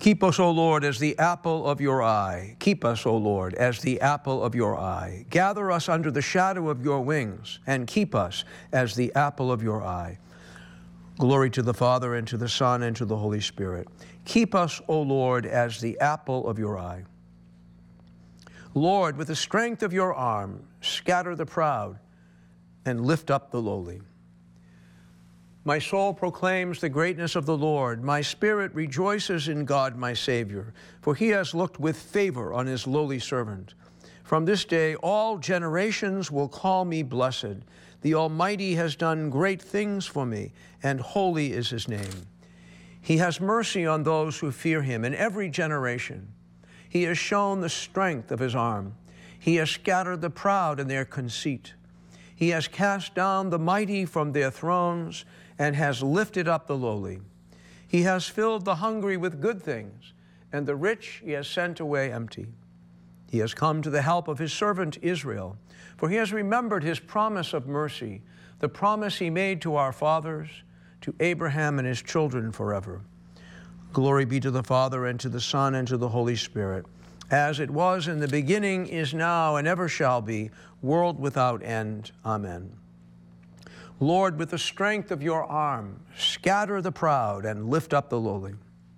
Keep us, O Lord, as the apple of your eye. Keep us, O Lord, as the apple of your eye. Gather us under the shadow of your wings, and keep us as the apple of your eye. Glory to the Father, and to the Son, and to the Holy Spirit. Keep us, O Lord, as the apple of your eye. Lord, with the strength of your arm, scatter the proud and lift up the lowly. My soul proclaims the greatness of the Lord. My spirit rejoices in God, my Savior, for he has looked with favor on his lowly servant. From this day, all generations will call me blessed. The Almighty has done great things for me, and holy is his name. He has mercy on those who fear him in every generation. He has shown the strength of his arm. He has scattered the proud in their conceit. He has cast down the mighty from their thrones and has lifted up the lowly. He has filled the hungry with good things, and the rich he has sent away empty. He has come to the help of his servant Israel, for he has remembered his promise of mercy, the promise he made to our fathers, to Abraham and his children forever. Glory be to the Father, and to the Son, and to the Holy Spirit, as it was in the beginning, is now, and ever shall be, world without end. Amen. Lord, with the strength of your arm, scatter the proud and lift up the lowly.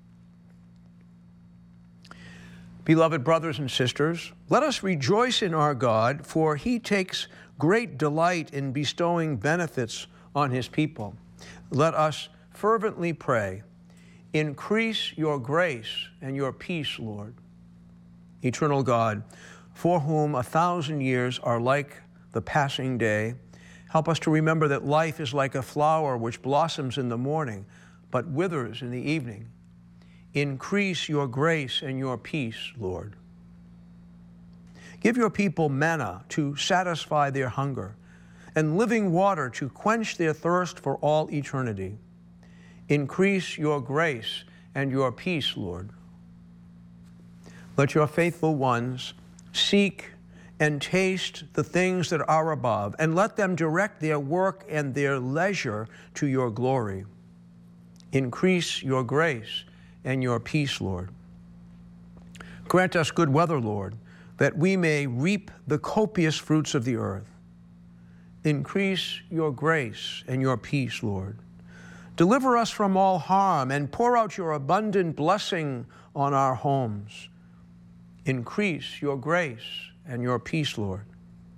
Beloved brothers and sisters, let us rejoice in our God, for he takes great delight in bestowing benefits on his people. Let us fervently pray. Increase your grace and your peace, Lord. Eternal God, for whom 1,000 years are like the passing day, help us to remember that life is like a flower which blossoms in the morning, but withers in the evening. Increase your grace and your peace, Lord. Give your people manna to satisfy their hunger, and living water to quench their thirst for all eternity. Increase your grace and your peace, Lord. Let your faithful ones seek and taste the things that are above, and let them direct their work and their leisure to your glory. Increase your grace and your peace, Lord. Grant us good weather, Lord, that we may reap the copious fruits of the earth. Increase your grace and your peace, Lord. Deliver us from all harm and pour out your abundant blessing on our homes. Increase your grace and your peace, Lord.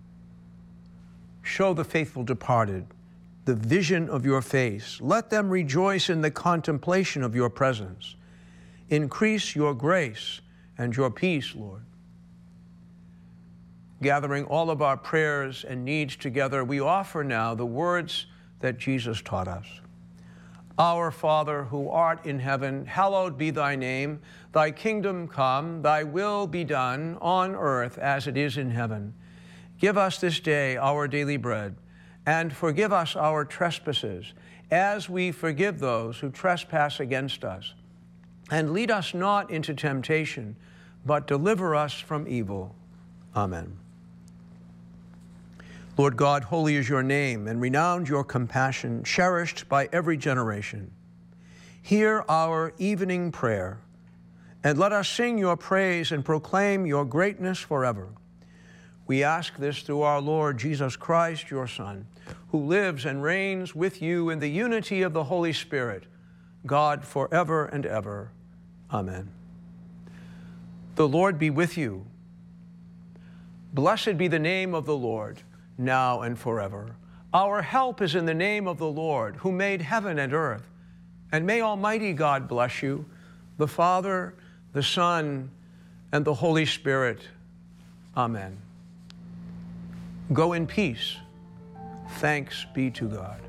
Show the faithful departed the vision of your face. Let them rejoice in the contemplation of your presence. Increase your grace and your peace, Lord. Gathering all of our prayers and needs together, we offer now the words that Jesus taught us. Our Father, who art in heaven, hallowed be thy name. Thy kingdom come, thy will be done on earth as it is in heaven. Give us this day our daily bread, and forgive us our trespasses, as we forgive those who trespass against us. And lead us not into temptation, but deliver us from evil. Amen. Lord God, holy is your name, and renowned your compassion, cherished by every generation. Hear our evening prayer, and let us sing your praise and proclaim your greatness forever. We ask this through our Lord Jesus Christ, your Son, who lives and reigns with you in the unity of the Holy Spirit, God forever and ever. Amen. The Lord be with you. Blessed be the name of the Lord, now and forever. Our help is in the name of the Lord, who made heaven and earth. And may Almighty God bless you, the Father, the Son, and the Holy Spirit. Amen. Go in peace. Thanks be to God.